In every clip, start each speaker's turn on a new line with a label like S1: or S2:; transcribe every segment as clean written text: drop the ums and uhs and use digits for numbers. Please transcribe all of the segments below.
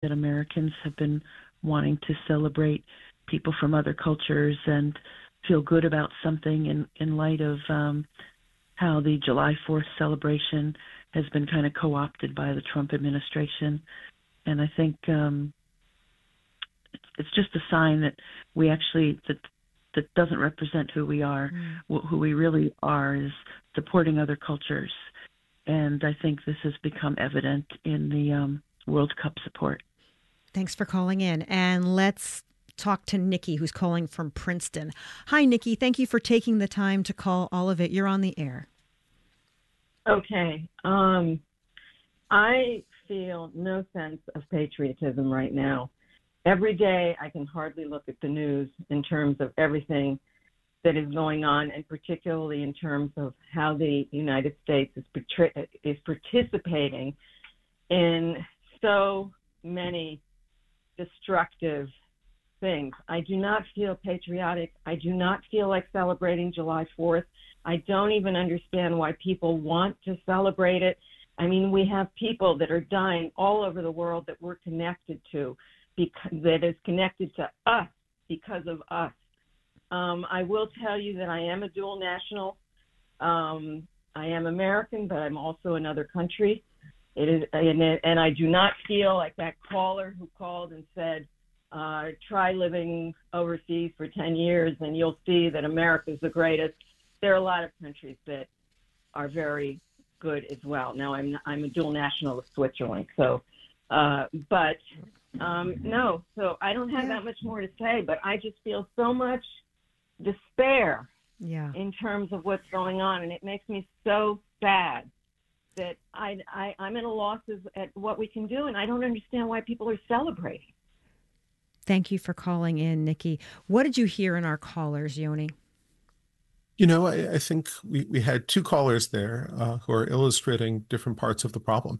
S1: that Americans have been wanting to celebrate people from other cultures and feel good about something in light of how the July 4th celebration has been kind of co-opted by the Trump administration. And I think it's just a sign that we actually, that doesn't represent who we are. Who we really are is supporting other cultures. And I think this has become evident in the World Cup support.
S2: Thanks for calling in. And let's talk to Nikki, who's calling from Princeton. Hi, Nikki. Thank you for taking the time to call All of It. You're on the air.
S3: Okay. I feel no sense of patriotism right now. Every day I can hardly look at the news in terms of everything that is going on, and particularly in terms of how the United States is participating in so many destructive things. I do not feel patriotic. I do not feel like celebrating July 4th. I don't even understand why people want to celebrate it. I mean, we have people that are dying all over the world that we're connected to, that is connected to us because of us. I will tell you that I am a dual national. I am American, but I'm also another country. And I do not feel like that caller who called and said, try living overseas for 10 years and you'll see that America's the greatest. There are a lot of countries that are very good as well. Now, I'm a dual national of Switzerland, so, no, so I don't have that much more to say, but I just feel so much despair in terms of what's going on, and it makes me so sad that I'm at a loss at what we can do, and I don't understand why people are celebrating.
S2: Thank you for calling in, Nikki. What did you hear in our callers, Yoni?
S4: You know, I think we had two callers there who are illustrating different parts of the problem.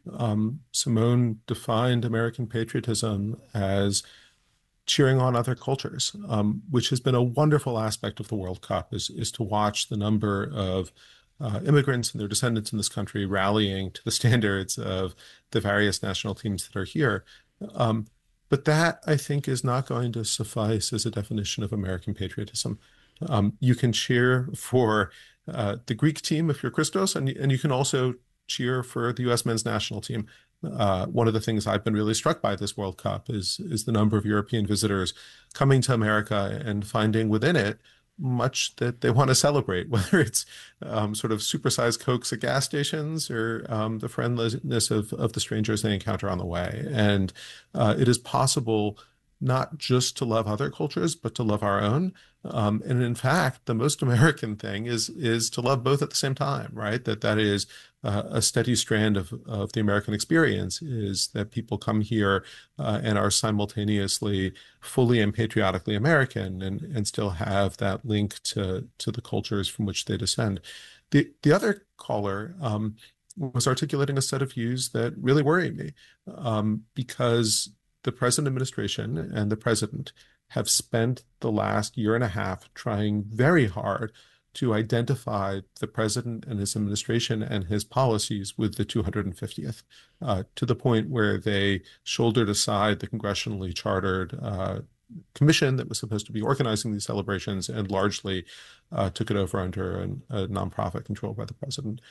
S4: Simone defined American patriotism as cheering on other cultures, which has been a wonderful aspect of the World Cup, is to watch the number of immigrants and their descendants in this country rallying to the standards of the various national teams that are here. But that, I think, is not going to suffice as a definition of American patriotism. You can cheer for the Greek team if you're Christos, and you can also cheer for the U.S. men's national team. One of the things I've been really struck by this World Cup is the number of European visitors coming to America and finding within it much that they want to celebrate, whether it's sort of supersized Cokes at gas stations or the friendliness of the strangers they encounter on the way. And it is possible not just to love other cultures, but to love our own. And in fact, the most American thing is to love both at the same time, right? That is a steady strand of the American experience, is that people come here and are simultaneously fully and patriotically American and still have that link to the cultures from which they descend. The other caller was articulating a set of views that really worry me because the present administration and the president have spent the last year and a half trying very hard to identify the president and his administration and his policies with the 250th, to the point where they shouldered aside the congressionally chartered commission that was supposed to be organizing these celebrations and largely took it over under a nonprofit controlled by the president.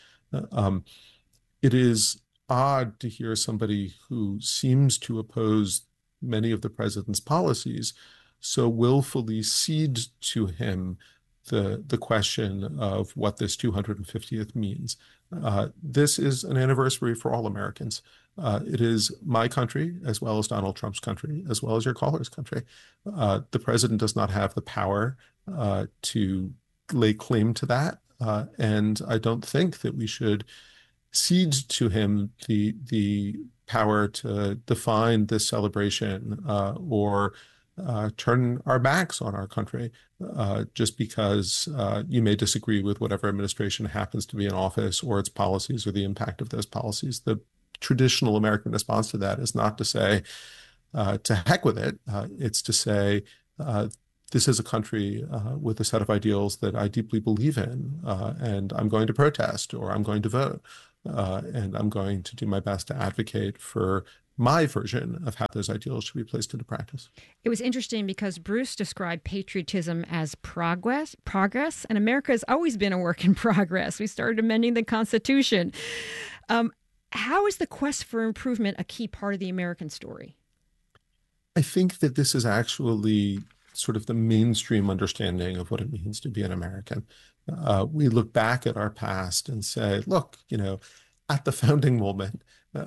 S4: It is odd to hear somebody who seems to oppose many of the president's policies so willfully cede to him the question of what this 250th means. This is an anniversary for all Americans. It is my country, as well as Donald Trump's country, as well as your caller's country. The president does not have the power to lay claim to that. And I don't think that we should cede to him the power to define this celebration or turn our backs on our country just because you may disagree with whatever administration happens to be in office or its policies or the impact of those policies. The traditional American response to that is not to say, to heck with it. It's to say, this is a country with a set of ideals that I deeply believe in, and I'm going to protest or I'm going to vote, and I'm going to do my best to advocate for my version of how those ideals should be placed into practice.
S2: It was interesting because Bruce described patriotism as progress, and America has always been a work in progress. We started amending the Constitution. How is the quest for improvement a key part of the American story?
S4: I think that this is actually sort of the mainstream understanding of what it means to be an American. We look back at our past and say, look, at the founding moment,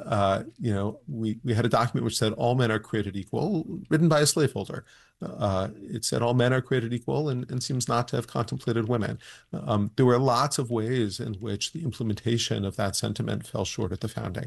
S4: we had a document which said all men are created equal, written by a slaveholder. It said all men are created equal and seems not to have contemplated women. There were lots of ways in which the implementation of that sentiment fell short at the founding.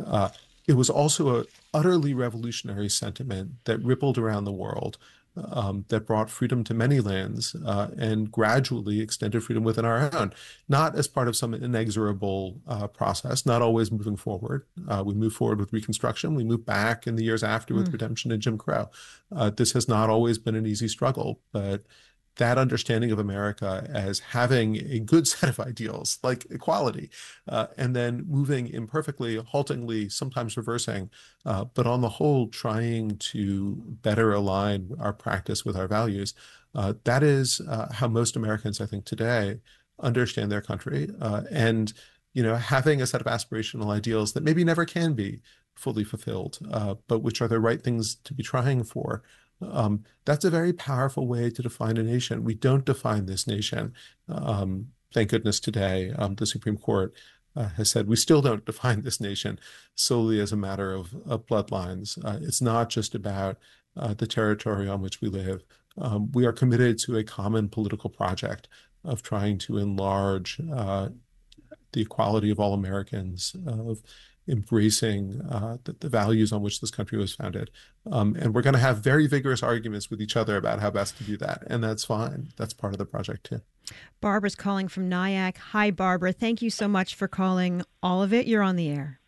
S4: It was also an utterly revolutionary sentiment that rippled around the world, that brought freedom to many lands and gradually extended freedom within our own, not as part of some inexorable process, not always moving forward. We move forward with Reconstruction. We move back in the years after with redemption and Jim Crow. This has not always been an easy struggle, but that understanding of America as having a good set of ideals like equality, and then moving imperfectly, haltingly, sometimes reversing, but on the whole, trying to better align our practice with our values. That is how most Americans, I think, today understand their country. And, having a set of aspirational ideals that maybe never can be fully fulfilled, but which are the right things to be trying for. That's a very powerful way to define a nation. We don't define this nation. Thank goodness today, the Supreme Court has said we still don't define this nation solely as a matter of bloodlines. It's not just about the territory on which we live. We are committed to a common political project of trying to enlarge the equality of all Americans, of embracing the values on which this country was founded. And we're going to have very vigorous arguments with each other about how best to do that. And that's fine. That's part of the project too.
S2: Barbara's calling from Nyack. Hi, Barbara. Thank you so much for calling All of It. You're on the air.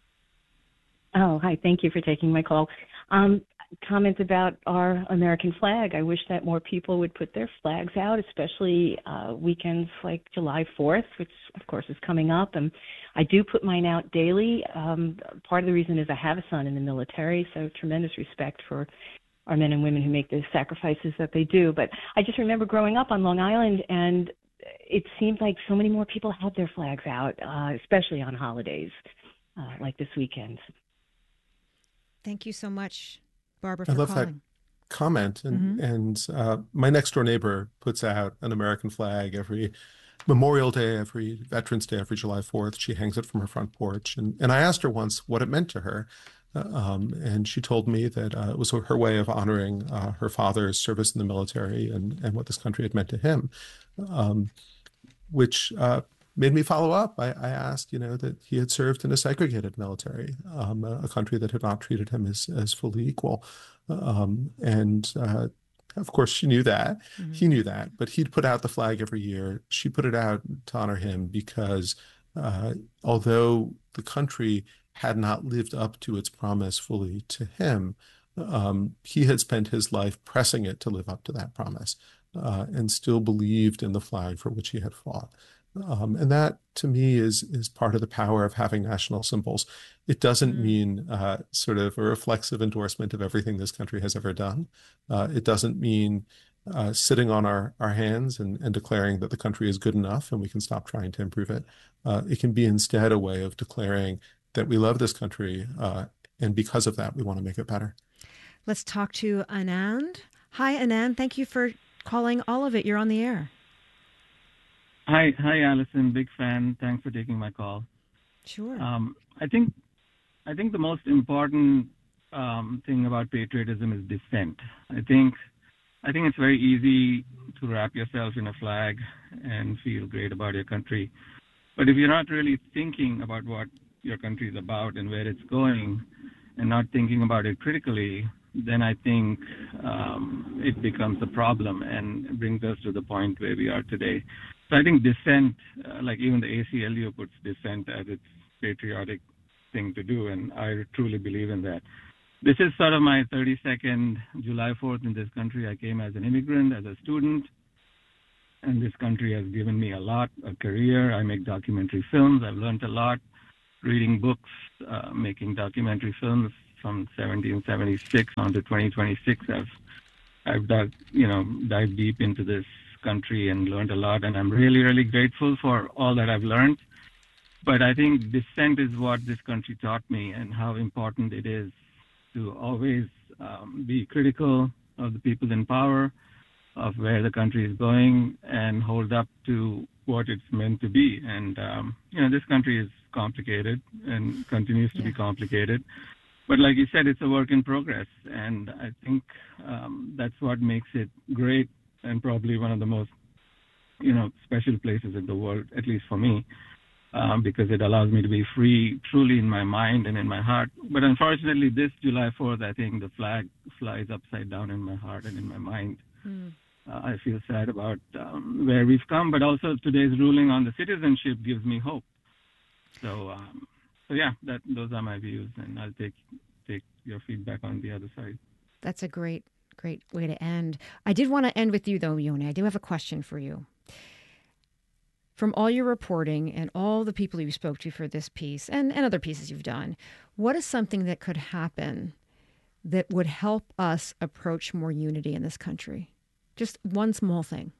S5: Oh, hi. Thank you for taking my call. Comment about our American flag. I wish that more people would put their flags out, especially weekends like July 4th, which of course is coming up. And I do put mine out daily. Part of the reason is I have a son in the military, so tremendous respect for our men and women who make the sacrifices that they do. But I just remember growing up on Long Island, and it seemed like so many more people had their flags out, especially on holidays like this weekend.
S2: Thank you so much, Barbara, for
S4: I love
S2: calling.
S4: that comment. And my next door neighbor puts out an American flag every Memorial Day, every Veterans Day, every July 4th. She hangs it from her front porch. And I asked her once what it meant to her. And she told me that it was her way of honoring her father's service in the military and what this country had meant to him, which made me follow up. I asked, that he had served in a segregated military, a country that had not treated him as fully equal. Of course, she knew that. He knew that. But he'd put out the flag every year. She put it out to honor him because although the country had not lived up to its promise fully to him, he had spent his life pressing it to live up to that promise and still believed in the flag for which he had fought. And that, to me, is part of the power of having national symbols. It doesn't mean sort of a reflexive endorsement of everything this country has ever done. It doesn't mean sitting on our hands and declaring that the country is good enough and we can stop trying to improve it. It can be instead a way of declaring that we love this country, and because of that, we want to make it better.
S2: Let's talk to Anand. Hi, Anand. Thank you for calling All of It. You're on the air.
S6: Hi, Allison. Big fan. Thanks for taking my call.
S2: Sure.
S6: I think the most important thing about patriotism is dissent. I think it's very easy to wrap yourself in a flag and feel great about your country, but if you're not really thinking about what your country is about and where it's going, and not thinking about it critically, then I think it becomes a problem and brings us to the point where we are today. So I think dissent, like even the ACLU puts dissent as its patriotic thing to do, and I truly believe in that. This is sort of my 32nd July 4th in this country. I came as an immigrant, as a student, and this country has given me a lot, a career. I make documentary films. I've learned a lot, reading books, making documentary films from 1776 on to 2026. I've dived deep into this country and learned a lot, and I'm really, really grateful for all that I've learned. But I think dissent is what this country taught me, and how important it is to always be critical of the people in power, of where the country is going, and hold up to what it's meant to be. And, this country is complicated and continues to be complicated. But like you said, it's a work in progress. And I think that's what makes it great, and probably one of the most, special places in the world, at least for me, because it allows me to be free truly in my mind and in my heart. But unfortunately, this July 4th, I think the flag flies upside down in my heart and in my mind. I feel sad about where we've come, but also today's ruling on the citizenship gives me hope. So those are my views, and I'll take your feedback on the other side.
S2: That's a great way to end. I did want to end with you, though, Yoni. I do have a question for you. From all your reporting and all the people you spoke to for this piece and other pieces you've done, what is something that could happen that would help us approach more unity in this country? Just one small thing.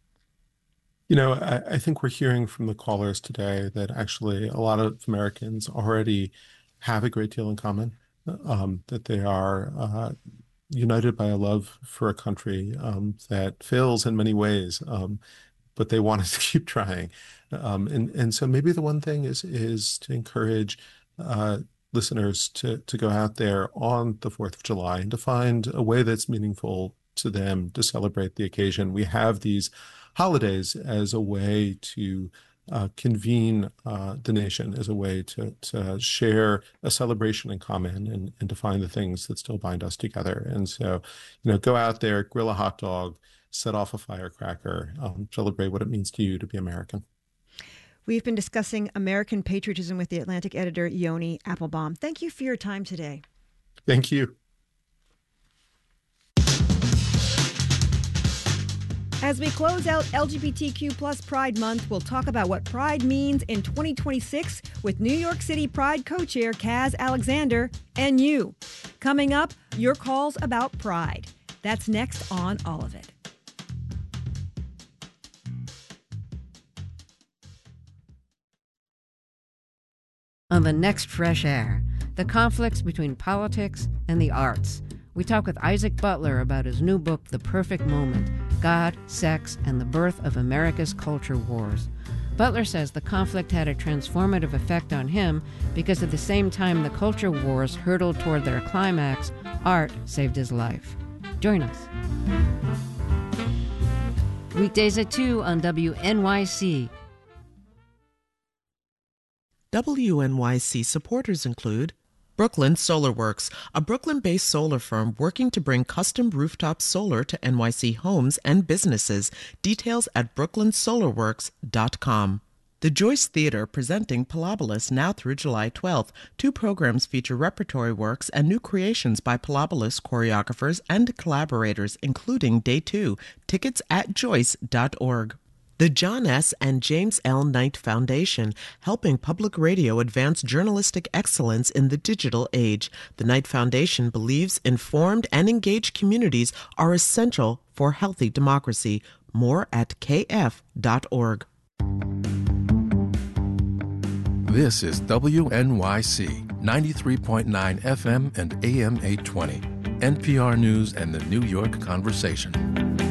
S4: I think we're hearing from the callers today that actually a lot of Americans already have a great deal in common, that they are united by a love for a country that fails in many ways, but they want us to keep trying. And so maybe the one thing is to encourage listeners to go out there on the 4th of July and to find a way that's meaningful to them to celebrate the occasion. We have these holidays as a way to convene the nation, as a way to share a celebration in common and to find the things that still bind us together. And so, go out there, grill a hot dog, set off a firecracker, celebrate what it means to you to be American.
S2: We've been discussing American patriotism with the Atlantic editor, Yoni Applebaum. Thank you for your time today.
S4: Thank you.
S2: As we close out LGBTQ plus Pride Month, we'll talk about what Pride means in 2026 with New York City Pride co-chair Kaz Alexander and you. Coming up, your calls about Pride. That's next on All of It.
S7: On the next Fresh Air, the conflicts between politics and the arts. We talk with Isaac Butler about his new book, The Perfect Moment: God, Sex, and the Birth of America's Culture Wars. Butler says the conflict had a transformative effect on him because at the same time the culture wars hurtled toward their climax, art saved his life. Join us. Weekdays at 2 on WNYC.
S8: WNYC supporters include Brooklyn SolarWorks, a Brooklyn-based solar firm working to bring custom rooftop solar to NYC homes and businesses. Details at brooklynsolarworks.com. The Joyce Theater presenting Pilobolus now through July 12th. 2 programs feature repertory works and new creations by Pilobolus choreographers and collaborators, including Day 2. Tickets at joyce.org. The John S. and James L. Knight Foundation, helping public radio advance journalistic excellence in the digital age. The Knight Foundation believes informed and engaged communities are essential for healthy democracy. More at kf.org.
S9: This is WNYC 93.9 FM and AM 820, NPR News and the New York Conversation.